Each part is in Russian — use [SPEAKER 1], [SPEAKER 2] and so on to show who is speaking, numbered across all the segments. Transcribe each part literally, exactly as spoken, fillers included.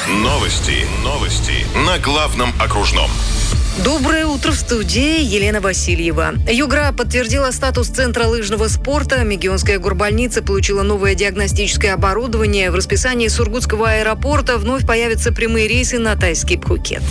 [SPEAKER 1] Новости. Новости. На главном окружном.
[SPEAKER 2] Доброе утро, в студии Елена Васильева. Югра подтвердила статус центра лыжного спорта. Мегионская горбольница получила новое диагностическое оборудование. В расписании Сургутского аэропорта вновь появятся прямые рейсы на тайский Пхукет.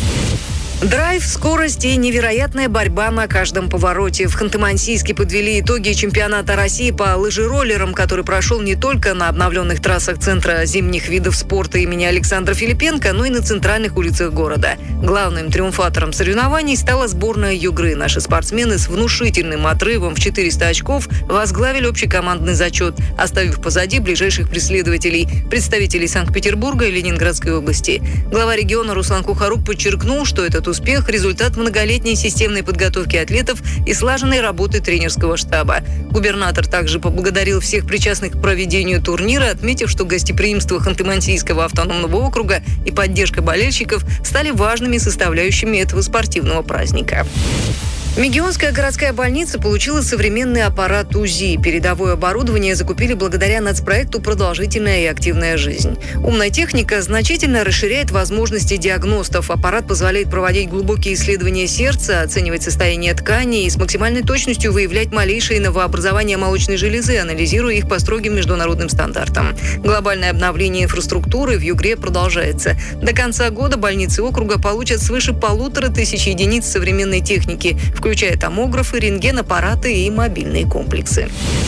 [SPEAKER 2] Драйв, скорость и невероятная борьба на каждом повороте. В Ханты-Мансийске подвели итоги чемпионата России по лыжероллерам, который прошел не только на обновленных трассах Центра зимних видов спорта имени Александра Филипенко, но и на центральных улицах города. Главным триумфатором соревнований стала сборная Югры. Наши спортсмены с внушительным отрывом в четыреста очков возглавили общекомандный зачет, оставив позади ближайших преследователей – представителей Санкт-Петербурга и Ленинградской области. Глава региона Руслан Кухарук подчеркнул, что этот успех – результат многолетней системной подготовки атлетов и слаженной работы тренерского штаба. Губернатор также поблагодарил всех причастных к проведению турнира, отметив, что гостеприимство Ханты-Мансийского автономного округа и поддержка болельщиков стали важными составляющими этого спортивного праздника. Мегионская городская больница получила современный аппарат УЗИ. Передовое оборудование закупили благодаря нацпроекту «Продолжительная и активная жизнь». Умная техника значительно расширяет возможности диагностов. Аппарат позволяет проводить глубокие исследования сердца, оценивать состояние тканей и с максимальной точностью выявлять малейшие новообразования молочной железы, анализируя их по строгим международным стандартам. Глобальное обновление инфраструктуры в Югре продолжается. До конца года больницы округа получат свыше полутора тысяч единиц современной техники, включая томографы, рентген-аппараты и мобильные комплексы.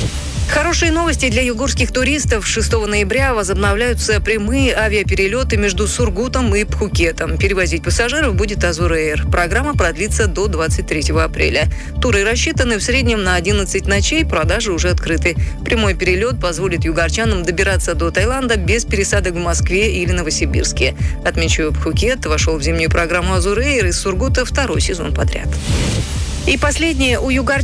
[SPEAKER 2] Хорошие новости для югорских туристов. шестого ноября возобновляются прямые авиаперелеты между Сургутом и Пхукетом. Перевозить пассажиров будет Азур Эйр. Программа продлится до двадцать третьего апреля. Туры рассчитаны в среднем на одиннадцать ночей, продажи уже открыты. Прямой перелет позволит югорчанам добираться до Таиланда без пересадок в Москве или Новосибирске. Отмечу, Пхукет вошел в зимнюю программу Азур Эйр из Сургута второй сезон подряд. И последнее. У югорчан